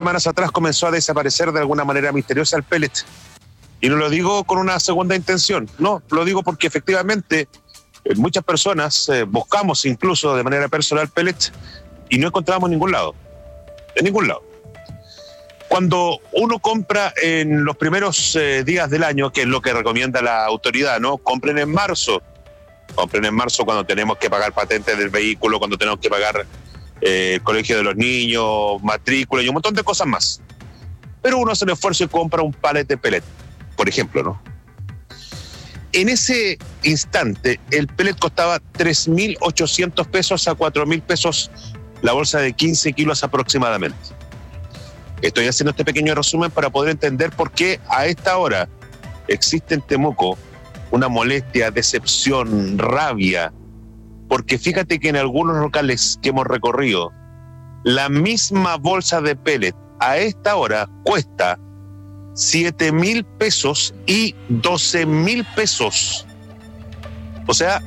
semanas atrás comenzó a desaparecer de alguna manera misteriosa el pellet. Y no lo digo con una segunda intención, no, lo digo porque efectivamente muchas personas buscamos incluso de manera personal pellets y no encontramos en ningún lado. En ningún lado. Cuando uno compra en los primeros días del año, que es lo que recomienda la autoridad, ¿no? Compren en marzo. Compren en marzo cuando tenemos que pagar patentes del vehículo, cuando tenemos que pagar el colegio de los niños, matrícula y un montón de cosas más. Pero uno hace el esfuerzo y compra un palet de pellet, por ejemplo, ¿no? En ese instante, el pellet costaba 3.800 pesos a 4.000 pesos la bolsa de 15 kilos aproximadamente. Estoy haciendo este pequeño resumen para poder entender por qué a esta hora existe en Temuco una molestia, decepción, rabia, porque fíjate que en algunos locales que hemos recorrido, la misma bolsa de pellet a esta hora cuesta 7.000 pesos y 12.000 pesos. O sea,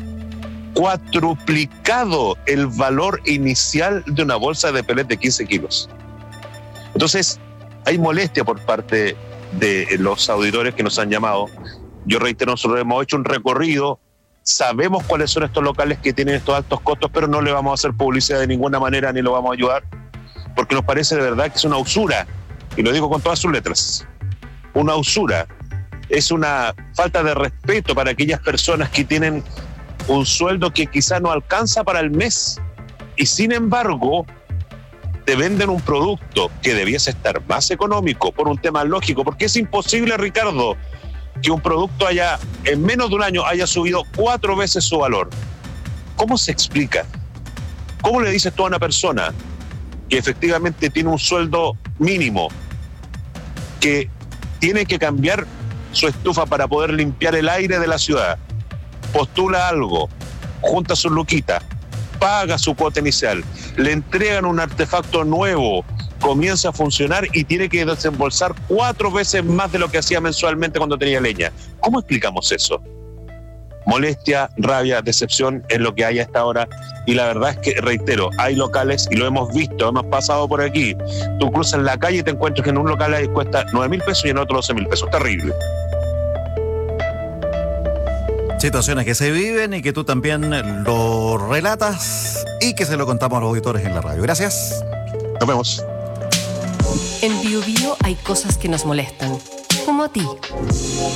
cuatruplicado el valor inicial de una bolsa de pellet de 15 kilos. Entonces, hay molestia por parte de los auditores que nos han llamado. Yo reitero, nosotros hemos hecho un recorrido, sabemos cuáles son estos locales que tienen estos altos costos, pero no le vamos a hacer publicidad de ninguna manera ni lo vamos a ayudar, porque nos parece de verdad que es una usura, y lo digo con todas sus letras, una usura, es una falta de respeto para aquellas personas que tienen un sueldo que quizá no alcanza para el mes, y sin embargo te venden un producto que debiese estar más económico por un tema lógico, porque es imposible, Ricardo, que un producto haya, en menos de un año, haya subido 4 veces su valor. ¿Cómo se explica? ¿Cómo le dices tú a una persona que efectivamente tiene un sueldo mínimo, que tiene que cambiar su estufa para poder limpiar el aire de la ciudad, postula algo, junta su luquita, paga su cuota inicial, le entregan un artefacto nuevo, comienza a funcionar y tiene que desembolsar 4 veces más de lo que hacía mensualmente cuando tenía leña? ¿Cómo explicamos eso? Molestia, rabia, decepción es lo que hay hasta ahora, y la verdad es que, reitero, hay locales, y lo hemos visto, hemos pasado por aquí, tú cruzas la calle y te encuentras que en un local ahí cuesta 9.000 pesos y en otro 12.000 pesos, terrible. Situaciones que se viven y que tú también lo relatas y que se lo contamos a los auditores en la radio. Gracias. Nos vemos. En Bio Bio hay cosas que nos molestan, como a ti.